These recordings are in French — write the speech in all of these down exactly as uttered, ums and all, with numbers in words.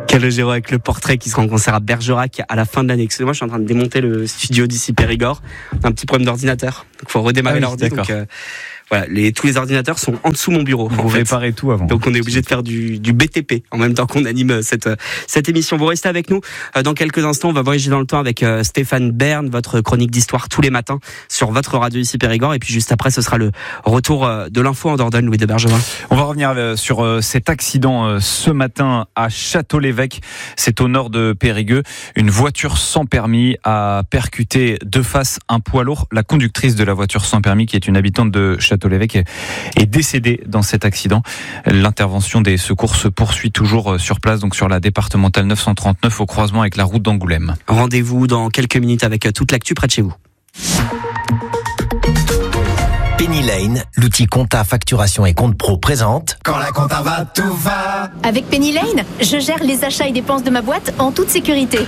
Calogero avec le portrait qui sera en concert à Bergerac à la fin de l'année. Excusez-moi, je suis en train de démonter le studio d'ici Périgord. Un petit problème d'ordinateur. Donc, il faut redémarrer ah oui, l'ordi. Donc, euh, voilà, les, tous les ordinateurs sont en dessous mon bureau. Vous réparez tout avant. Donc on est obligé de faire du, du B T P en même temps qu'on anime cette, cette émission. Vous restez avec nous. Dans quelques instants, on va voyager dans le temps avec Stéphane Bern, votre chronique d'histoire tous les matins sur votre radio ici Périgord. Et puis juste après, ce sera le retour de l'info en Dordogne, Louis de Bergevin. On va revenir sur cet accident ce matin à Château-l'Évêque. C'est au nord de Périgueux. Une voiture sans permis a percuté de face un poids lourd. La conductrice de la voiture sans permis, qui est une habitante de Château Château-l'Évêque est décédé dans cet accident. L'intervention des secours se poursuit toujours sur place, donc sur la départementale neuf cent trente-neuf au croisement avec la route d'Angoulême. Rendez-vous dans quelques minutes avec toute l'actu près de chez vous. Penny Lane, l'outil compta, facturation et compte pro présente. Quand la compta va, tout va. Avec Penny Lane, je gère les achats et dépenses de ma boîte en toute sécurité.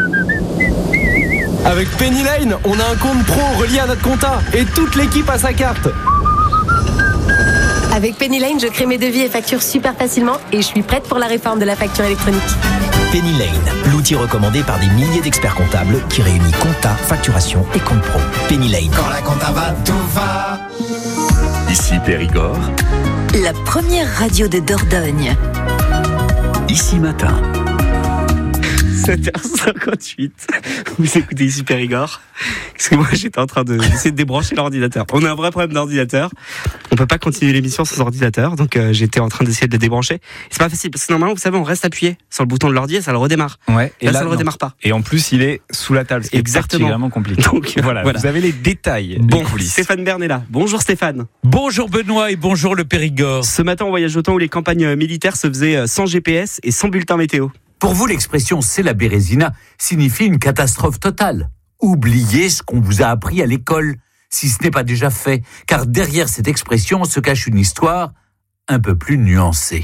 Avec Penny Lane, on a un compte pro relié à notre compta et toute l'équipe a sa carte. Avec Penny Lane, je crée mes devis et factures super facilement et je suis prête pour la réforme de la facture électronique. Penny Lane, l'outil recommandé par des milliers d'experts comptables qui réunit compta, facturation et compte pro. Penny Lane. Quand la compta va, tout va. Ici Périgord. La première radio de Dordogne. Ici Matin. sept heures cinquante-huit. Vous écoutez ici Périgord. Excusez-moi, j'étais en train de, d'essayer de débrancher l'ordinateur. On a un vrai problème d'ordinateur. On peut pas continuer l'émission sans ordinateur, donc euh, j'étais en train d'essayer de le débrancher. C'est pas facile parce que normalement, vous savez, on reste appuyé sur le bouton de l'ordi et ça le redémarre. Ouais. Et là, et là ça le non. redémarre pas. Et en plus, il est sous la table, ce qui Exactement. est particulièrement compliqué. Donc voilà, voilà, vous avez les détails. Bon, des coulisses. Stéphane Bern est là. Bonjour Stéphane. Bonjour Benoît et bonjour le Périgord. Ce matin, on voyage au temps où les campagnes militaires se faisaient sans G P S et sans bulletin météo. Pour vous, l'expression « c'est la Bérésina » signifie une catastrophe totale. Oubliez ce qu'on vous a appris à l'école, si ce n'est pas déjà fait, car derrière cette expression se cache une histoire un peu plus nuancée.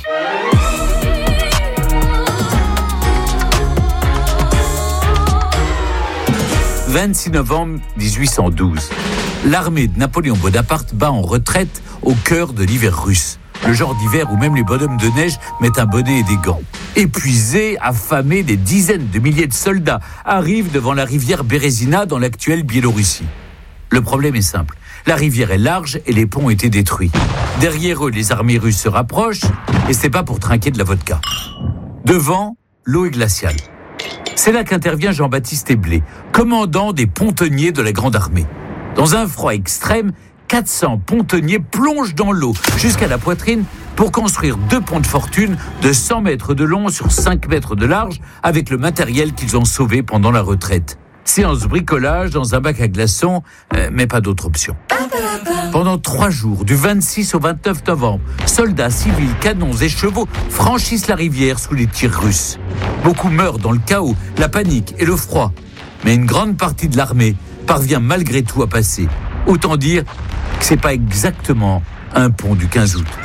vingt-six novembre dix-huit cent douze. L'armée de Napoléon Bonaparte bat en retraite au cœur de l'hiver russe. Le genre d'hiver où même les bonhommes de neige mettent un bonnet et des gants. Épuisés, affamés, des dizaines de milliers de soldats arrivent devant la rivière Bérésina dans l'actuelle Biélorussie. Le problème est simple. La rivière est large et les ponts ont été détruits. Derrière eux, les armées russes se rapprochent et c'est pas pour trinquer de la vodka. Devant, l'eau est glaciale. C'est là qu'intervient Jean-Baptiste Eblé, commandant des pontonniers de la Grande Armée. Dans un froid extrême, quatre cents pontonniers plongent dans l'eau jusqu'à la poitrine pour construire deux ponts de fortune de cent mètres de long sur cinq mètres de large avec le matériel qu'ils ont sauvé pendant la retraite. Séance bricolage dans un bac à glaçons, euh, mais pas d'autre option. Pendant trois jours, du vingt-six au vingt-neuf novembre, soldats, civils, canons et chevaux franchissent la rivière sous les tirs russes. Beaucoup meurent dans le chaos, la panique et le froid. Mais une grande partie de l'armée parvient malgré tout à passer. Autant dire que c'est pas exactement un pont du quinze août.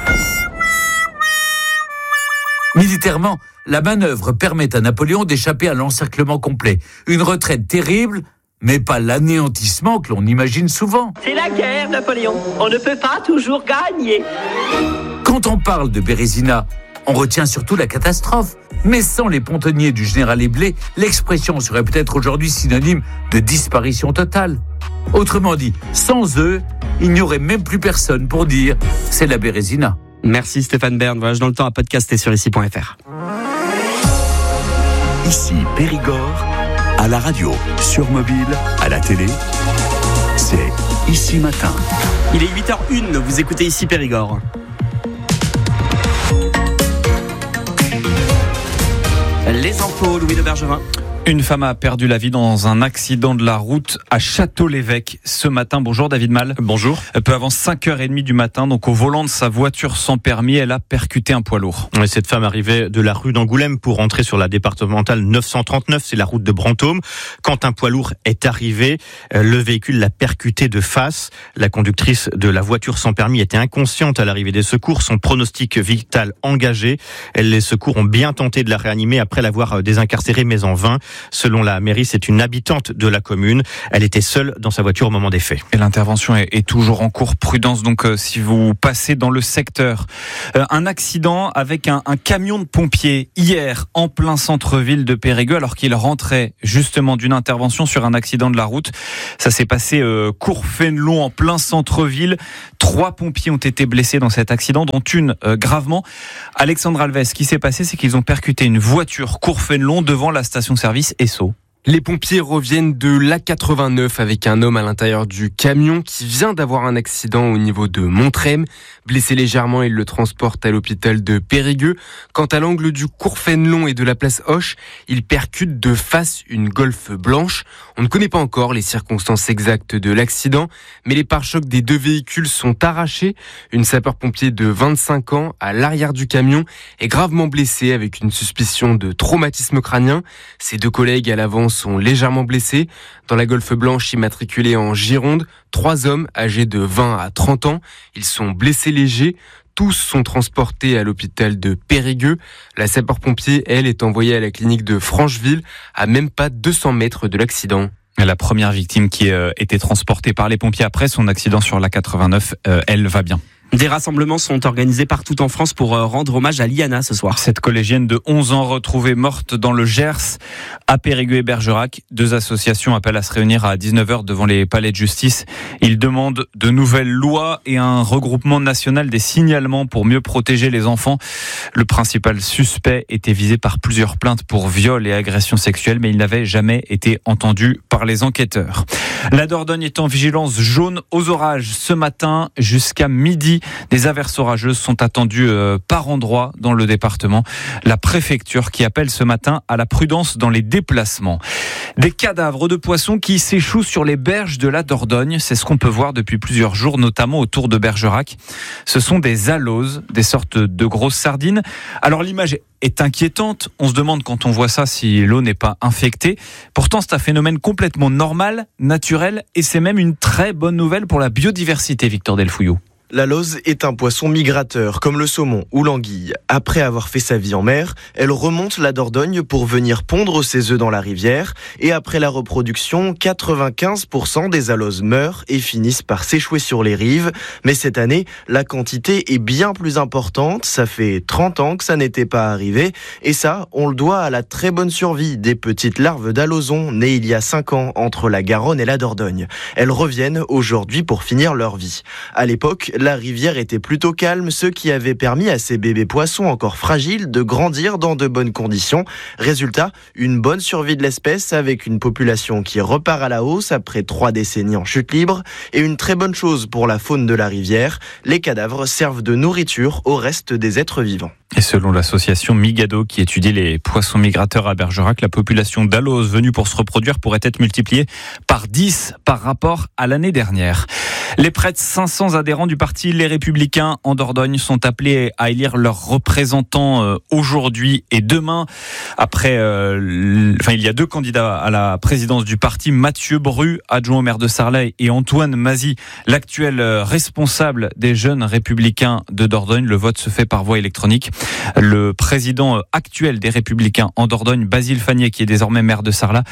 Militairement, la manœuvre permet à Napoléon d'échapper à l'encerclement complet. Une retraite terrible, mais pas l'anéantissement que l'on imagine souvent. C'est la guerre, Napoléon. On ne peut pas toujours gagner. Quand on parle de Bérésina, on retient surtout la catastrophe. Mais sans les pontonniers du général Eblé, l'expression serait peut-être aujourd'hui synonyme de disparition totale. Autrement dit, sans eux, il n'y aurait même plus personne pour dire « c'est la Bérésina ». Merci Stéphane Bern. Voyage dans le temps à podcaster sur ici point f r. Ici Périgord, à la radio, sur mobile, à la télé, c'est Ici Matin. Il est huit heures une, vous écoutez ici Périgord. Les infos, Louis de Bergevin. Une femme a perdu la vie dans un accident de la route à Château-l'Évêque ce matin. Bonjour David Mal. Bonjour. Peu avant cinq heures trente du matin, donc au volant de sa voiture sans permis, elle a percuté un poids lourd. Cette femme arrivait de la rue d'Angoulême pour rentrer sur la départementale neuf cent trente-neuf, c'est la route de Brantôme. Quand un poids lourd est arrivé, le véhicule l'a percuté de face. La conductrice de la voiture sans permis était inconsciente à l'arrivée des secours. Son pronostic vital engagé. Les secours ont bien tenté de la réanimer après l'avoir désincarcérée, mais en vain. Selon la mairie, c'est une habitante de la commune. Elle était seule dans sa voiture au moment des faits. Et l'intervention est, est toujours en cours. Prudence donc euh, si vous passez dans le secteur. Euh, un accident avec un, un camion de pompiers hier en plein centre-ville de Périgueux alors qu'il rentrait justement d'une intervention sur un accident de la route. Ça s'est passé euh, cours Fénelon en plein centre-ville. Trois pompiers ont été blessés dans cet accident, dont une euh, gravement. Alexandre Alves, ce qui s'est passé, c'est qu'ils ont percuté une voiture cours Fénelon devant la station-service Esso. Les pompiers reviennent de l'A quatre-vingt-neuf avec un homme à l'intérieur du camion qui vient d'avoir un accident au niveau de Montrem. Blessé légèrement, ils le transportent à l'hôpital de Périgueux. Quant à l'angle du cours Fénelon et de la place Hoche, il percute de face une Golf blanche. On ne connaît pas encore les circonstances exactes de l'accident, mais les pare-chocs des deux véhicules sont arrachés. Une sapeur-pompier de vingt-cinq ans à l'arrière du camion est gravement blessée avec une suspicion de traumatisme crânien. Ses deux collègues à l'avant sont légèrement blessés. Dans la Golf blanche immatriculée en Gironde, trois hommes âgés de vingt à trente ans. Ils sont blessés légers. Tous sont transportés à l'hôpital de Périgueux. La sapeur-pompier, elle, est envoyée à la clinique de Francheville, à même pas deux cents mètres de l'accident. La première victime qui a été transportée par les pompiers après son accident sur l'A quatre-vingt-neuf, euh, elle va bien. Des rassemblements sont organisés partout en France pour rendre hommage à Liana ce soir. Cette collégienne de onze ans retrouvée morte dans le Gers, à Périgueux et Bergerac. Deux associations appellent à se réunir à dix-neuf heures devant les palais de justice. Ils demandent de nouvelles lois et un regroupement national des signalements pour mieux protéger les enfants. Le principal suspect était visé par plusieurs plaintes pour viol et agression sexuelle, mais il n'avait jamais été entendu par les enquêteurs. La Dordogne est en vigilance jaune aux orages ce matin jusqu'à midi. Des averses orageuses sont attendues euh, par endroits dans le département. La préfecture qui appelle ce matin à la prudence dans les déplacements. Des cadavres de poissons qui s'échouent sur les berges de la Dordogne. C'est ce qu'on peut voir depuis plusieurs jours, notamment autour de Bergerac. Ce sont des aloses, des sortes de grosses sardines. Alors l'image est inquiétante. On se demande quand on voit ça si l'eau n'est pas infectée. Pourtant, c'est un phénomène complètement normal, naturel, et c'est même une très bonne nouvelle pour la biodiversité, Victor Delfouillot. L'alose est un poisson migrateur, comme le saumon ou l'anguille. Après avoir fait sa vie en mer, elle remonte la Dordogne pour venir pondre ses œufs dans la rivière. Et après la reproduction, quatre-vingt-quinze pour cent des aloses meurent et finissent par s'échouer sur les rives. Mais cette année, la quantité est bien plus importante. Ça fait trente ans que ça n'était pas arrivé. Et ça, on le doit à la très bonne survie des petites larves d'alosons nées il y a cinq ans entre la Garonne et la Dordogne. Elles reviennent aujourd'hui pour finir leur vie. À l'époque, la rivière était plutôt calme, ce qui avait permis à ces bébés poissons encore fragiles de grandir dans de bonnes conditions. Résultat, une bonne survie de l'espèce avec une population qui repart à la hausse après trois décennies en chute libre. Et une très bonne chose pour la faune de la rivière, les cadavres servent de nourriture au reste des êtres vivants. Et selon l'association Migado qui étudie les poissons migrateurs à Bergerac, la population d'aloses venue pour se reproduire pourrait être multipliée par dix par rapport à l'année dernière. Les près de cinq cents adhérents du parti Les Républicains en Dordogne sont appelés à élire leurs représentants aujourd'hui et demain. Après, euh, enfin, il y a deux candidats à la présidence du parti, Mathieu Bru, adjoint au maire de Sarlat, et Antoine Mazy, l'actuel responsable des Jeunes Républicains de Dordogne. Le vote se fait par voie électronique. Le président actuel des Républicains en Dordogne, Basile Fagnier, qui est désormais maire de Sarlat,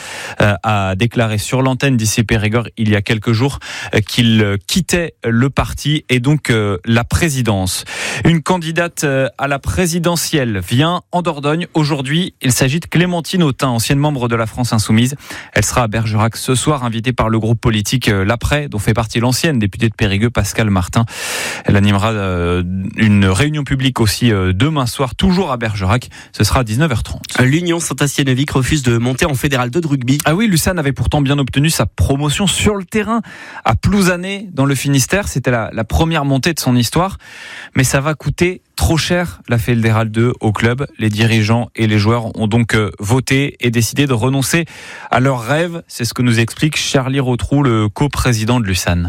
a déclaré sur l'antenne d'ici Périgord il y a quelques jours qu'il quittait le parti et donc la présidence. Une candidate à la présidentielle vient en Dordogne aujourd'hui. Il s'agit de Clémentine Autain, ancienne membre de la France Insoumise. Elle sera à Bergerac ce soir, invitée par le groupe politique L'Après, dont fait partie l'ancienne députée de Périgueux, Pascal Martin. Elle animera une réunion publique aussi demain soir, toujours à Bergerac. Ce sera à dix-neuf heures trente. L'Union Saint-Astiennevic refuse de monter en fédéral deux de rugby. Ah oui, Lucerne avait pourtant bien obtenu sa promotion sur le terrain à Plouzané, dans le Finistère. C'était la, la première montée de son histoire. Mais ça va coûter trop cher, la fédérale deux, au club. Les dirigeants et les joueurs ont donc voté et décidé de renoncer à leur rêve. C'est ce que nous explique Charlie Rotrou, le coprésident de l'U S A N.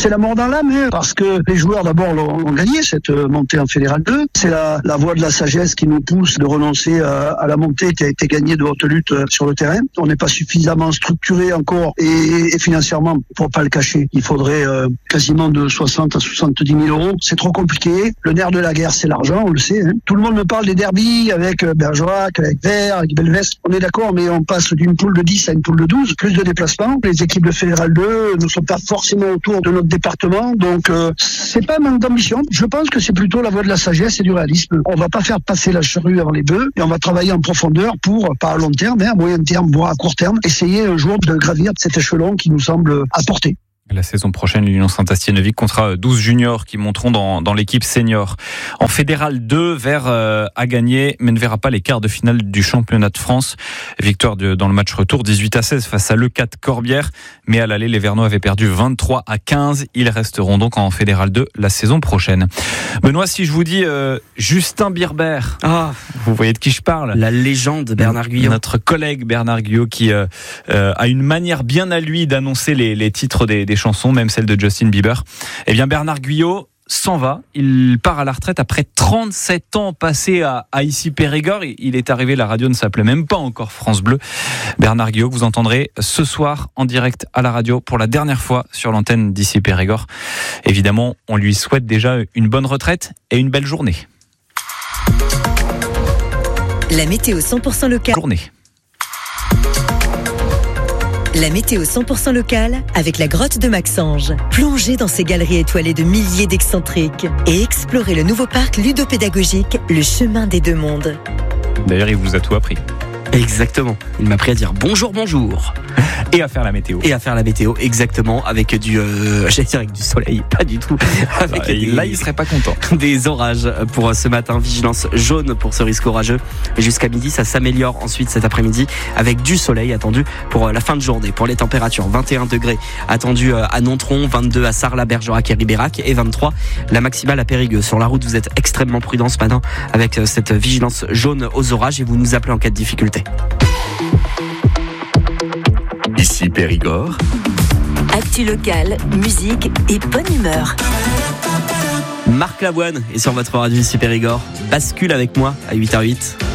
c'est la mort dans l'âme, hein, parce que les joueurs d'abord l'ont, l'ont gagné cette montée en Fédéral deux. C'est la, la voie de la sagesse qui nous pousse de renoncer à, à la montée qui a été gagnée de haute lutte sur le terrain. On n'est pas suffisamment structuré encore et, et financièrement pour pas le cacher. Il faudrait euh, quasiment de soixante à soixante-dix mille euros. C'est trop compliqué. Le nerf de la guerre, c'est l'argent, on le sait. Hein. Tout le monde me parle des derbies avec Bergerac, avec Vert, avec Belveste. On est d'accord, mais on passe d'une poule de dix à une poule de douze, plus de déplacements. Les équipes de Fédéral deux ne sont pas forcément autour de notre département, donc euh, c'est pas un manque d'ambition. Je pense que c'est plutôt la voie de la sagesse et du réalisme. On va pas faire passer la charrue avant les bœufs et on va travailler en profondeur pour, pas à long terme, mais à moyen terme, voire à court terme, essayer un jour de gravir cet échelon qui nous semble à portée. La saison prochaine, l'Union Saint-Astienne-Neuvy comptera douze juniors qui monteront dans, dans l'équipe senior. En Fédéral deux, Vert euh, a gagné, mais ne verra pas les quarts de finale du championnat de France. Victoire de, dans le match retour, dix-huit à seize face à l'E quatre Corbière. Mais à l'aller, les Vernois avaient perdu vingt-trois à quinze. Ils resteront donc en Fédéral deux la saison prochaine. Benoît, si je vous dis euh, Justin Birber, ah, vous voyez de qui je parle ? La légende Bernard Guyot. Notre collègue Bernard Guyot qui euh, euh, a une manière bien à lui d'annoncer les, les titres des, des chansons, même celle de Justin Bieber. Eh bien, Bernard Guyot s'en va. Il part à la retraite après trente-sept ans passés à, à ici Périgord. Il est arrivé, la radio ne s'appelait même pas encore France Bleu. Bernard Guyot, que vous entendrez ce soir en direct à la radio pour la dernière fois sur l'antenne d'ici Périgord. Évidemment, on lui souhaite déjà une bonne retraite et une belle journée. La météo cent pour cent locale. Journée. La météo cent pour cent locale avec la grotte de Maxange. Plongez dans ces galeries étoilées de milliers d'excentriques et explorez le nouveau parc ludopédagogique Le Chemin des Deux Mondes. D'ailleurs, il vous a tout appris. Exactement. Il m'a appris à dire bonjour, bonjour. Et à faire la météo. Et à faire la météo, exactement, avec du, euh, j'allais dire avec du soleil, pas du tout. Avec bah, des, là, il serait pas content. Des orages pour ce matin, vigilance jaune pour ce risque orageux. Et jusqu'à midi, ça s'améliore ensuite cet après-midi avec du soleil attendu pour la fin de journée. Pour les températures, vingt et un degrés attendus à Nontron, vingt-deux à Sarlat, Bergerac et Ribérac et vingt-trois la maximale à Périgueux. Sur la route, vous êtes extrêmement prudent ce matin avec cette vigilance jaune aux orages et vous nous appelez en cas de difficulté. Ici Périgord. Actu locale, musique et bonne humeur. Marc Lavoine est sur votre radio ici Périgord. Bascule avec moi à huit heures huit.